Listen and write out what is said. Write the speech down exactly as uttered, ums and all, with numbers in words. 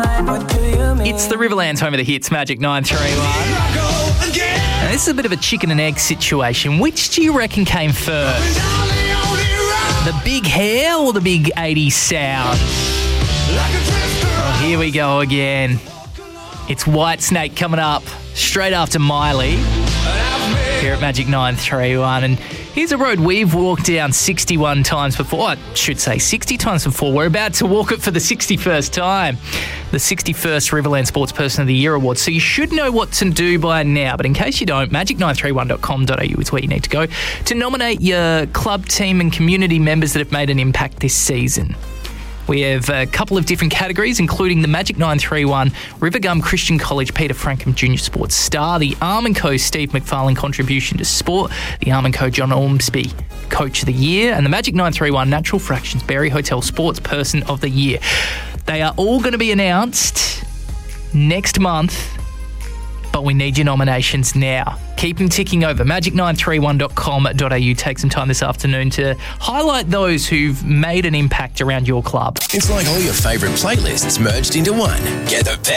It's the Riverlands home of the hits, Magic nine three one. Now, this is a bit of a chicken and egg situation. Which do you reckon came first? The big hair or the big eighties sound? Oh, here we go again. It's Whitesnake coming up straight after Miley here at Magic nine three one. And here's a road we've walked down sixty-one times before. I should say sixty times before. We're about to walk it for the sixty-first time. The sixty-first Riverland Sports Person of the Year Award. So you should know what to do by now. But in case you don't, magic nine three one dot com dot a u is where you need to go to nominate your club, team and community members that have made an impact this season. We have a couple of different categories, including the Magic nine three one Rivergum Christian College Peter Frankham Junior Sports Star, the Arm and Co Steve McFarlane Contribution to Sport, the Arm and Co John Ormsby Coach of the Year, and the Magic nine three one Natural Fractions Berry Hotel Sports Person of the Year. They are all going to be announced next month, but we need your nominations now. Keep them ticking over. magic nine three one dot com dot a u. Take some time this afternoon to highlight those who've made an impact around your club. It's like all your favourite playlists merged into one. Get the best